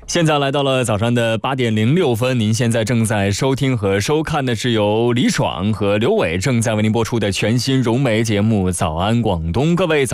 现在来到了早上的8点06分，您现在正在收听和收看的是由李爽和刘伟正在为您播出的全新融媒节目《早安广东》，各位早。